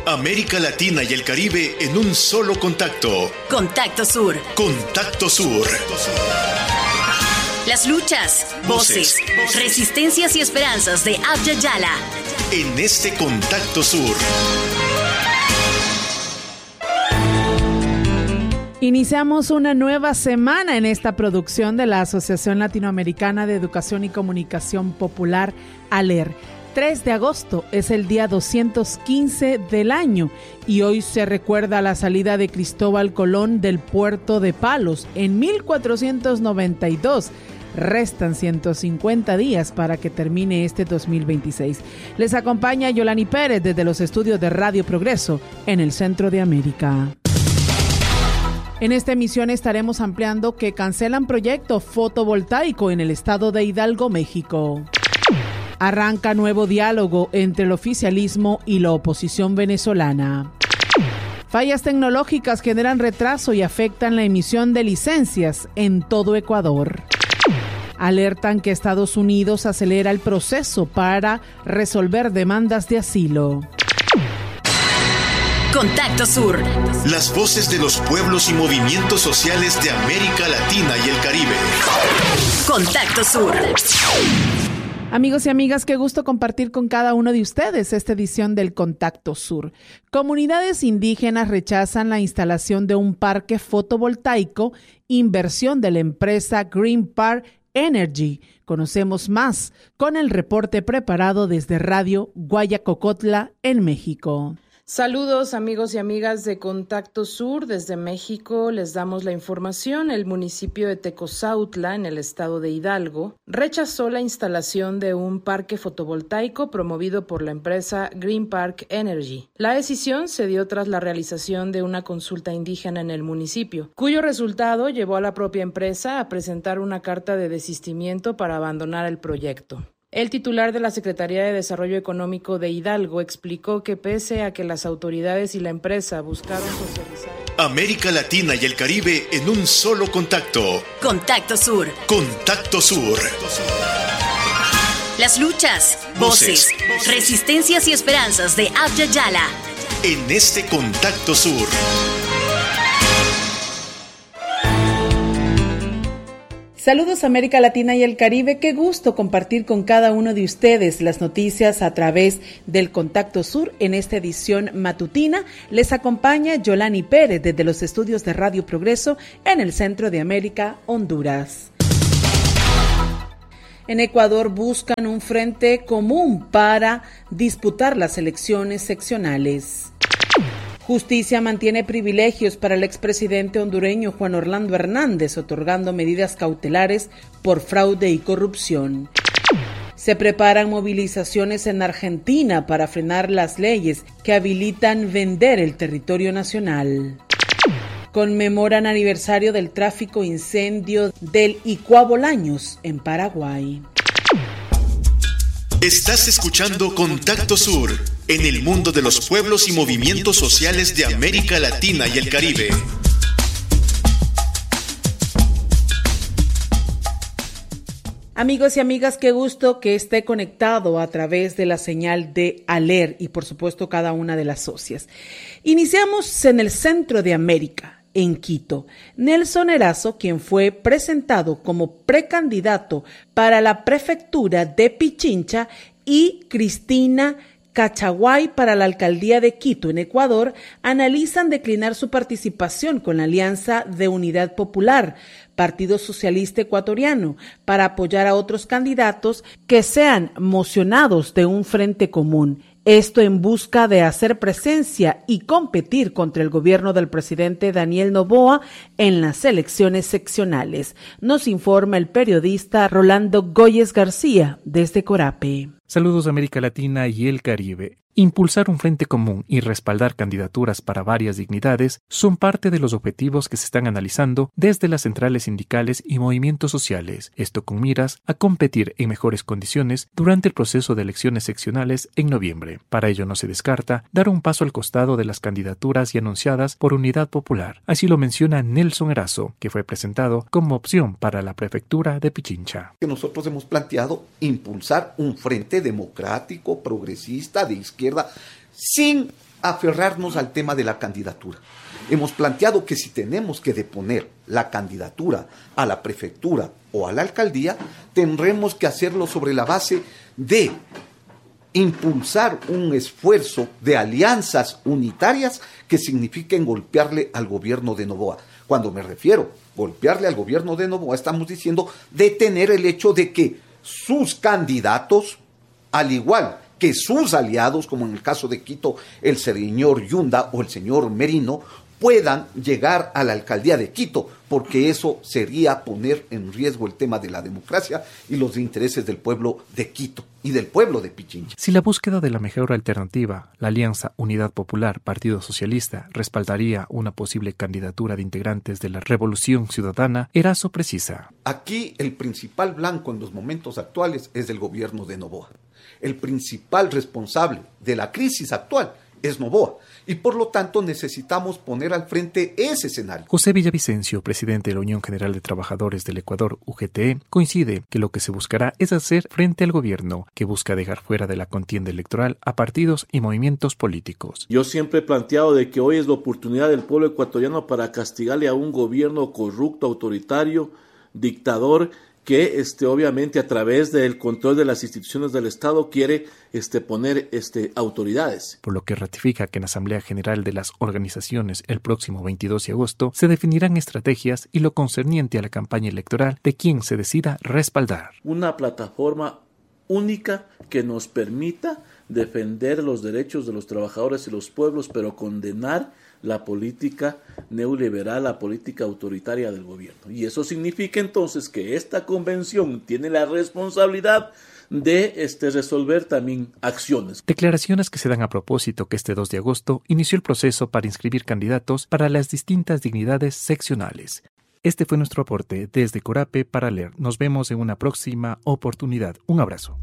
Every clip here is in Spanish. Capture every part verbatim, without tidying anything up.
América Latina y el Caribe en un solo contacto. Contacto Sur. Contacto Sur. Las luchas, voces, voces, resistencias y esperanzas de Abya Yala. En este Contacto Sur. Iniciamos una nueva semana en esta producción de la Asociación Latinoamericana de Educación y Comunicación Popular, ALER. tres de agosto es el día doscientos quince del año y hoy se recuerda la salida de Cristóbal Colón del puerto de Palos en mil cuatrocientos noventa y dos. Restan ciento cincuenta días para que termine este dos mil veintiséis. Les acompaña Yolani Pérez desde los estudios de Radio Progreso en el centro de América. En esta emisión estaremos ampliando que cancelan proyecto fotovoltaico en el estado de Hidalgo, México. Arranca nuevo diálogo entre el oficialismo y la oposición venezolana. Fallas tecnológicas generan retraso y afectan la emisión de licencias en todo Ecuador. Alertan que Estados Unidos acelera el proceso para resolver demandas de asilo. Contacto Sur. Las voces de los pueblos y movimientos sociales de América Latina y el Caribe. Contacto Sur. Amigos y amigas, qué gusto compartir con cada uno de ustedes esta edición del Contacto Sur. Comunidades indígenas rechazan la instalación de un parque fotovoltaico, inversión de la empresa Green Park Energy. Conocemos más con el reporte preparado desde Radio Guayacocotla en México. Saludos amigos y amigas de Contacto Sur, desde México les damos la información. El municipio de Tecozautla, en el estado de Hidalgo, rechazó la instalación de un parque fotovoltaico promovido por la empresa Green Park Energy. La decisión se dio tras la realización de una consulta indígena en el municipio, cuyo resultado llevó a la propia empresa a presentar una carta de desistimiento para abandonar el proyecto. El titular de la Secretaría de Desarrollo Económico de Hidalgo explicó que pese a que las autoridades y la empresa buscaron socializar... América Latina y el Caribe en un solo contacto. Contacto Sur. Contacto Sur. Las luchas, voces, voces, resistencias y esperanzas de Abya Yala. En este Contacto Sur. Saludos América Latina y el Caribe, qué gusto compartir con cada uno de ustedes las noticias a través del Contacto Sur en esta edición matutina. Les acompaña Yolani Pérez desde los estudios de Radio Progreso en el centro de América, Honduras. En Ecuador buscan un frente común para disputar las elecciones seccionales. Justicia mantiene privilegios para el expresidente hondureño Juan Orlando Hernández, otorgando medidas cautelares por fraude y corrupción. Se preparan movilizaciones en Argentina para frenar las leyes que habilitan vender el territorio nacional. Conmemoran aniversario del tráfico incendio del Icuá Bolaños en Paraguay. Estás escuchando Contacto Sur, en el mundo de los pueblos y movimientos sociales de América Latina y el Caribe. Amigos y amigas, qué gusto que esté conectado a través de la señal de ALER y por supuesto cada una de las socias. Iniciamos en el centro de América. En Quito, Nelson Erazo, quien fue presentado como precandidato para la prefectura de Pichincha, y Cristina Cachaguay para la alcaldía de Quito, en Ecuador, analizan declinar su participación con la Alianza de Unidad Popular, Partido Socialista Ecuatoriano, para apoyar a otros candidatos que sean mocionados de un frente común. Esto en busca de hacer presencia y competir contra el gobierno del presidente Daniel Noboa en las elecciones seccionales. Nos informa el periodista Rolando Goyes García desde Corape. Saludos América Latina y el Caribe. Impulsar un frente común y respaldar candidaturas para varias dignidades son parte de los objetivos que se están analizando desde las centrales sindicales y movimientos sociales, esto con miras a competir en mejores condiciones durante el proceso de elecciones seccionales en noviembre. Para ello no se descarta dar un paso al costado de las candidaturas y anunciadas por Unidad Popular. Así lo menciona Nelson Erazo, que fue presentado como opción para la prefectura de Pichincha. Nosotros hemos planteado impulsar un frente democrático, progresista, de izquierda, sin aferrarnos al tema de la candidatura. Hemos planteado que si tenemos que deponer la candidatura a la prefectura o a la alcaldía, tendremos que hacerlo sobre la base de impulsar un esfuerzo de alianzas unitarias que signifiquen golpearle al gobierno de Noboa. Cuando me refiero a golpearle al gobierno de Noboa, estamos diciendo detener el hecho de que sus candidatos, al igual que sus aliados, como en el caso de Quito, el señor Yunda o el señor Merino, puedan llegar a la alcaldía de Quito, porque eso sería poner en riesgo el tema de la democracia y los intereses del pueblo de Quito y del pueblo de Pichincha. Si la búsqueda de la mejor alternativa, la Alianza Unidad Popular Partido Socialista, respaldaría una posible candidatura de integrantes de la Revolución Ciudadana, Erazo precisa: aquí el principal blanco en los momentos actuales es el gobierno de Noboa. El principal responsable de la crisis actual es Noboa, y por lo tanto necesitamos poner al frente ese escenario. José Villavicencio, presidente de la Unión General de Trabajadores del Ecuador, U G T E, coincide que lo que se buscará es hacer frente al gobierno, que busca dejar fuera de la contienda electoral a partidos y movimientos políticos. Yo siempre he planteado de que hoy es la oportunidad del pueblo ecuatoriano para castigarle a un gobierno corrupto, autoritario, dictador, que este, obviamente a través del control de las instituciones del Estado quiere este, poner este, autoridades. Por lo que ratifica que en la Asamblea General de las Organizaciones el próximo veintidós de agosto se definirán estrategias y lo concerniente a la campaña electoral de quien se decida respaldar. Una plataforma única que nos permita defender los derechos de los trabajadores y los pueblos, pero condenar la política neoliberal, la política autoritaria del gobierno. Y eso significa entonces que esta convención tiene la responsabilidad de este, resolver también acciones. Declaraciones que se dan a propósito que este dos de agosto inició el proceso para inscribir candidatos para las distintas dignidades seccionales. Este fue nuestro aporte desde Corape para leer. Nos vemos en una próxima oportunidad. Un abrazo.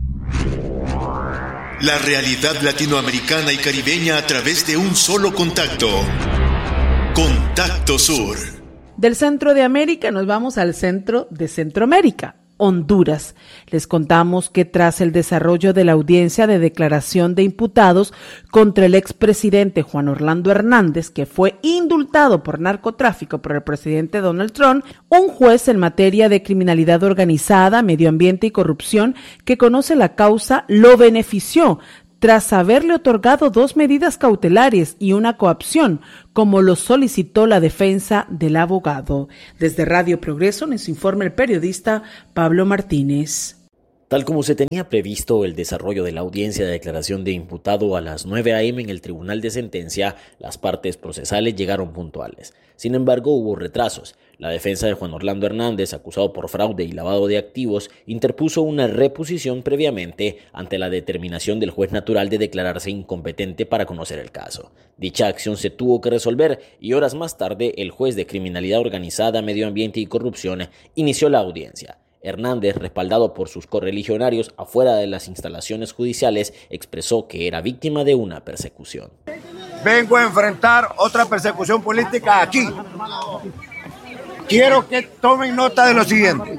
La realidad latinoamericana y caribeña a través de un solo contacto. Contacto Sur. Del centro de América nos vamos al centro de Centroamérica, Honduras. Les contamos que tras el desarrollo de la audiencia de declaración de imputados contra el expresidente Juan Orlando Hernández, que fue indultado por narcotráfico por el presidente Donald Trump, un juez en materia de criminalidad organizada, medio ambiente y corrupción que conoce la causa lo benefició tras haberle otorgado dos medidas cautelares y una coacción, como lo solicitó la defensa del abogado. Desde Radio Progreso nos informa el periodista Pablo Martínez. Tal como se tenía previsto el desarrollo de la audiencia de declaración de imputado a las nueve a eme en el Tribunal de Sentencia, las partes procesales llegaron puntuales. Sin embargo, hubo retrasos. La defensa de Juan Orlando Hernández, acusado por fraude y lavado de activos, interpuso una reposición previamente ante la determinación del juez natural de declararse incompetente para conocer el caso. Dicha acción se tuvo que resolver y horas más tarde el juez de criminalidad organizada, medio ambiente y corrupción inició la audiencia. Hernández, respaldado por sus correligionarios afuera de las instalaciones judiciales, expresó que era víctima de una persecución. Vengo a enfrentar otra persecución política aquí. Quiero que tomen nota de lo siguiente.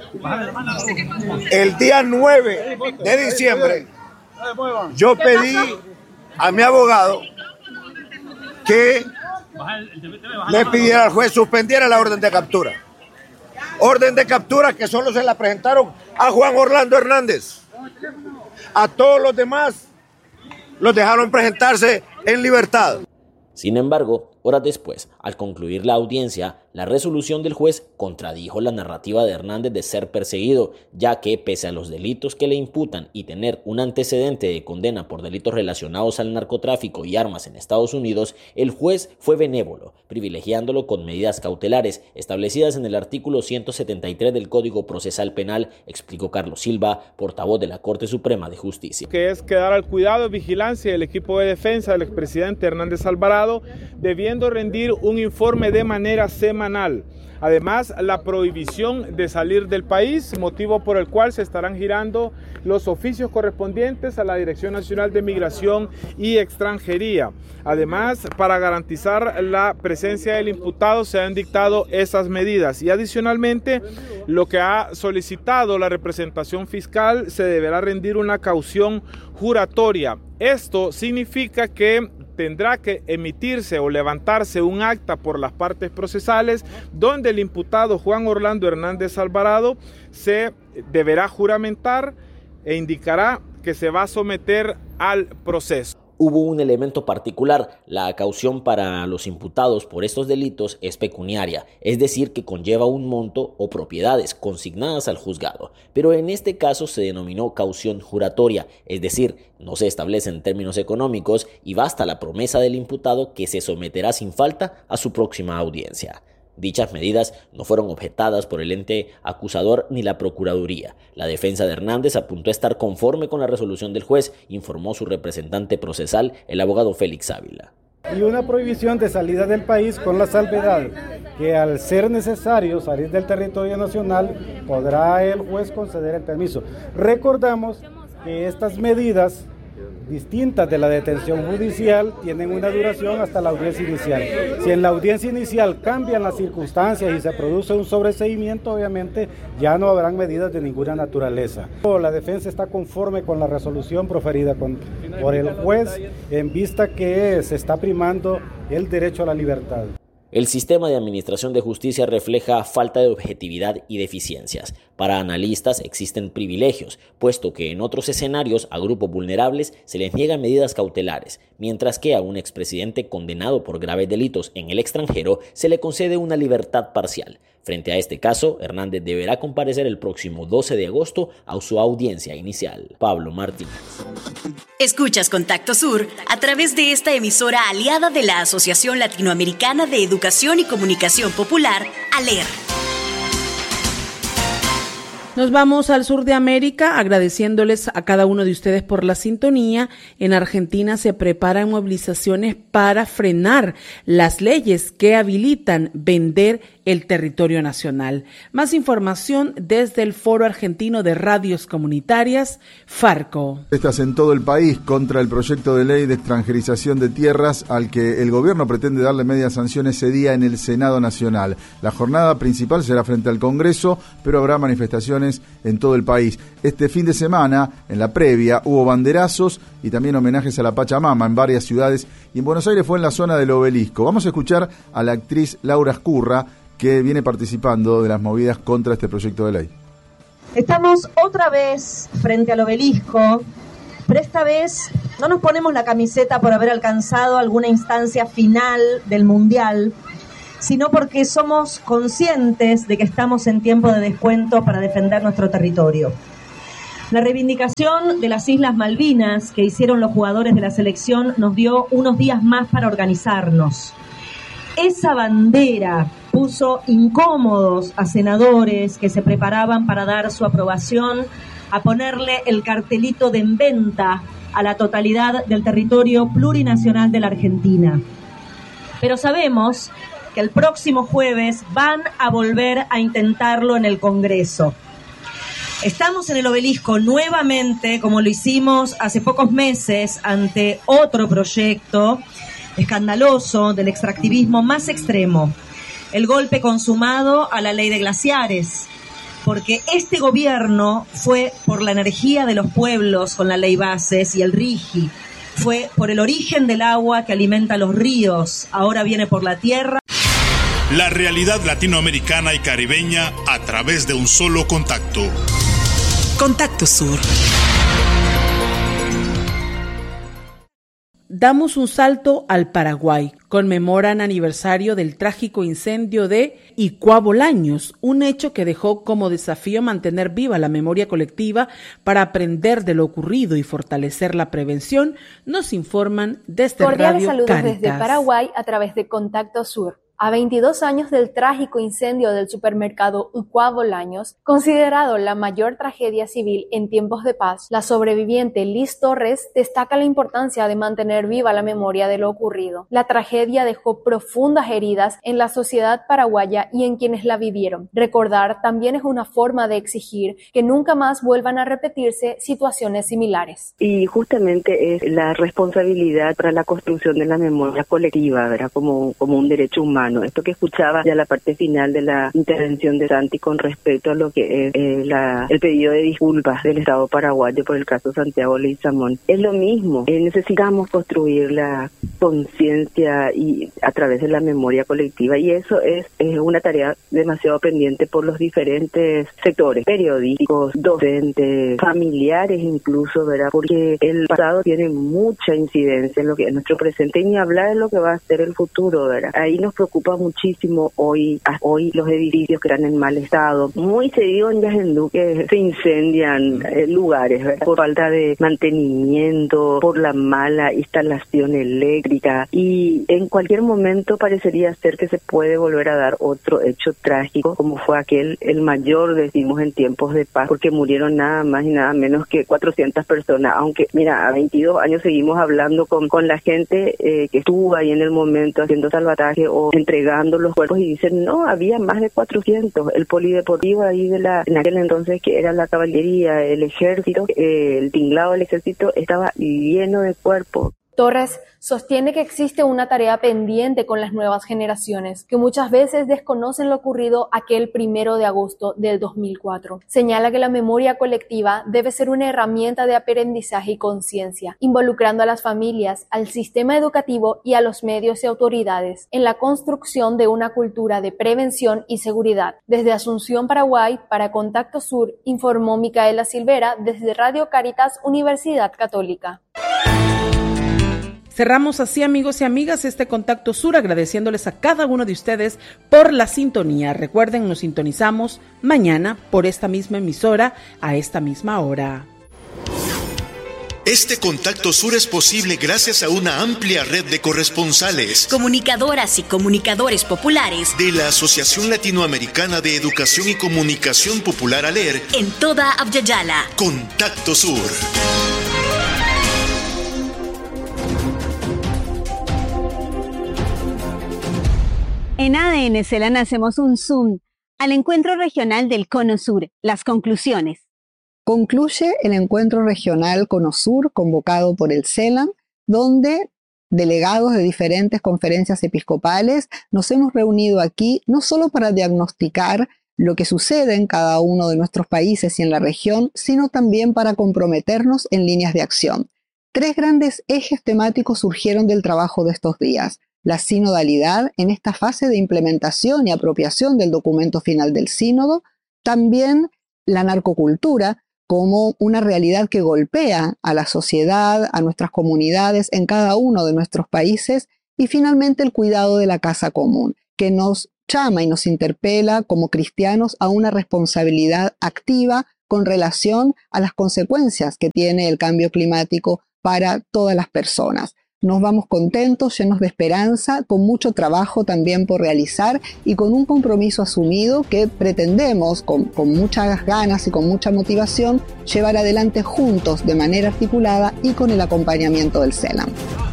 El día nueve de diciembre, yo pedí a mi abogado que le pidiera al juez suspendiera la orden de captura. Orden de captura que solo se la presentaron a Juan Orlando Hernández. A todos los demás los dejaron presentarse en libertad. Sin embargo, horas después, al concluir la audiencia, la resolución del juez contradijo la narrativa de Hernández de ser perseguido, ya que, pese a los delitos que le imputan y tener un antecedente de condena por delitos relacionados al narcotráfico y armas en Estados Unidos, el juez fue benévolo, privilegiándolo con medidas cautelares establecidas en el artículo ciento setenta y tres del Código Procesal Penal, explicó Carlos Silva, portavoz de la Corte Suprema de Justicia. Que es quedar al cuidado y vigilancia del equipo de defensa del expresidente Hernández Alvarado, debiendo rendir un informe de manera semanal. Además, la prohibición de salir del país, motivo por el cual se estarán girando los oficios correspondientes a la Dirección Nacional de Migración y Extranjería. Además, para garantizar la presencia del imputado, se han dictado esas medidas. Y adicionalmente, lo que ha solicitado la representación fiscal, se deberá rendir una caución juratoria. Esto significa que tendrá que emitirse o levantarse un acta por las partes procesales donde el imputado Juan Orlando Hernández Alvarado se deberá juramentar e indicará que se va a someter al proceso. Hubo un elemento particular: la caución para los imputados por estos delitos es pecuniaria, es decir, que conlleva un monto o propiedades consignadas al juzgado, pero en este caso se denominó caución juratoria, es decir, no se establecen términos económicos y basta la promesa del imputado que se someterá sin falta a su próxima audiencia. Dichas medidas no fueron objetadas por el ente acusador ni la Procuraduría. La defensa de Hernández apuntó a estar conforme con la resolución del juez, informó su representante procesal, el abogado Félix Ávila. Y una prohibición de salida del país con la salvedad que al ser necesario salir del territorio nacional podrá el juez conceder el permiso. Recordamos que estas medidas distintas de la detención judicial tienen una duración hasta la audiencia inicial. Si en la audiencia inicial cambian las circunstancias y se produce un sobreseimiento, obviamente ya no habrán medidas de ninguna naturaleza. La defensa está conforme con la resolución proferida con, por el juez en vista que se está primando el derecho a la libertad. El sistema de administración de justicia refleja falta de objetividad y deficiencias. Para analistas existen privilegios, puesto que en otros escenarios a grupos vulnerables se les niegan medidas cautelares, mientras que a un expresidente condenado por graves delitos en el extranjero se le concede una libertad parcial. Frente a este caso, Hernández deberá comparecer el próximo doce de agosto a su audiencia inicial. Pablo Martínez. Escuchas Contacto Sur a través de esta emisora aliada de la Asociación Latinoamericana de Educación y Comunicación Popular, ALER. Nos vamos al sur de América agradeciéndoles a cada uno de ustedes por la sintonía. En Argentina se preparan movilizaciones para frenar las leyes que habilitan vender el territorio nacional. Más información desde el Foro Argentino de Radios Comunitarias, Farco. Estas en todo el país contra el proyecto de ley de extranjerización de tierras al que el gobierno pretende darle media sanción ese día en el Senado Nacional. La jornada principal será frente al Congreso, pero habrá manifestaciones en todo el país. Este fin de semana, en la previa, hubo banderazos y también homenajes a la Pachamama en varias ciudades, y en Buenos Aires fue en la zona del Obelisco. Vamos a escuchar a la actriz Laura Escurra, que viene participando de las movidas contra este proyecto de ley. Estamos otra vez frente al Obelisco, pero esta vez no nos ponemos la camiseta por haber alcanzado alguna instancia final del Mundial, sino porque somos conscientes de que estamos en tiempo de descuento para defender nuestro territorio. La reivindicación de las Islas Malvinas que hicieron los jugadores de la selección nos dio unos días más para organizarnos. Esa bandera puso incómodos a senadores que se preparaban para dar su aprobación a ponerle el cartelito de en venta a la totalidad del territorio plurinacional de la Argentina. Pero sabemos que el próximo jueves van a volver a intentarlo en el Congreso. Estamos en el Obelisco nuevamente, como lo hicimos hace pocos meses, ante otro proyecto escandaloso del extractivismo más extremo, el golpe consumado a la ley de glaciares, porque este gobierno fue por la energía de los pueblos con la ley Bases y el RIGI, fue por el origen del agua que alimenta los ríos, ahora viene por la tierra. La realidad latinoamericana y caribeña a través de un solo contacto. Contacto Sur. Damos un salto al Paraguay. Conmemoran aniversario del trágico incendio de Iquá Bolaños, un hecho que dejó como desafío mantener viva la memoria colectiva para aprender de lo ocurrido y fortalecer la prevención, nos informan desde Cordiales Radio saludos Cáritas. desde Paraguay a través de Contacto Sur. A veintidós años del trágico incendio del supermercado Iquá Bolaños, considerado la mayor tragedia civil en tiempos de paz, la sobreviviente Liz Torres destaca la importancia de mantener viva la memoria de lo ocurrido. La tragedia dejó profundas heridas en la sociedad paraguaya y en quienes la vivieron. Recordar también es una forma de exigir que nunca más vuelvan a repetirse situaciones similares. Y justamente es la responsabilidad para la construcción de la memoria colectiva, ¿verdad? Como, como un derecho humano. Bueno, esto que escuchaba ya la parte final de la intervención de Santi con respecto a lo que es eh, la, el pedido de disculpas del Estado paraguayo por el caso Santiago Leguizamón, es lo mismo. Eh, necesitamos construir la conciencia y a través de la memoria colectiva, y eso es, es una tarea demasiado pendiente por los diferentes sectores, periodísticos, docentes, familiares incluso, ¿verdad? Porque el pasado tiene mucha incidencia en lo que es nuestro presente, y ni hablar de lo que va a ser el futuro, ¿verdad? Ahí nos preocupa muchísimo hoy, hoy los edificios que están en mal estado. Muy seguido en Yajendú que se incendian eh, lugares, ¿verdad? Por falta de mantenimiento, por la mala instalación eléctrica, y en cualquier momento parecería ser que se puede volver a dar otro hecho trágico, como fue aquel, el mayor, decimos, en tiempos de paz, porque murieron nada más y nada menos que cuatrocientas personas, aunque, mira, a veintidós años seguimos hablando con, con la gente eh, que estuvo ahí en el momento haciendo salvataje o entregando los cuerpos, y dicen, no, había más de cuatrocientos. El polideportivo ahí de la, en aquel entonces, que era la caballería, el ejército, eh, el tinglado del ejército, estaba lleno de cuerpos. Torres sostiene que existe una tarea pendiente con las nuevas generaciones, que muchas veces desconocen lo ocurrido aquel primero de agosto del dos mil cuatro. Señala que la memoria colectiva debe ser una herramienta de aprendizaje y conciencia, involucrando a las familias, al sistema educativo y a los medios y autoridades en la construcción de una cultura de prevención y seguridad. Desde Asunción, Paraguay, para Contacto Sur, informó Micaela Silvera desde Radio Caritas, Universidad Católica. Cerramos así, amigos y amigas, este Contacto Sur, agradeciéndoles a cada uno de ustedes por la sintonía. Recuerden, nos sintonizamos mañana por esta misma emisora a esta misma hora. Este Contacto Sur es posible gracias a una amplia red de corresponsales, comunicadoras y comunicadores populares de la Asociación Latinoamericana de Educación y Comunicación Popular ALER en toda Abya-Yala. Contacto Sur. En A D N CELAM hacemos un zoom al encuentro regional del Cono Sur. Las conclusiones. Concluye el encuentro regional Cono Sur convocado por el CELAM, donde delegados de diferentes conferencias episcopales nos hemos reunido aquí no solo para diagnosticar lo que sucede en cada uno de nuestros países y en la región, sino también para comprometernos en líneas de acción. Tres grandes ejes temáticos surgieron del trabajo de estos días. La sinodalidad en esta fase de implementación y apropiación del documento final del sínodo, también la narcocultura como una realidad que golpea a la sociedad, a nuestras comunidades en cada uno de nuestros países, y finalmente el cuidado de la casa común, que nos llama y nos interpela como cristianos a una responsabilidad activa con relación a las consecuencias que tiene el cambio climático para todas las personas. Nos vamos contentos, llenos de esperanza, con mucho trabajo también por realizar y con un compromiso asumido que pretendemos, con, con muchas ganas y con mucha motivación, llevar adelante juntos de manera articulada y con el acompañamiento del CELAM.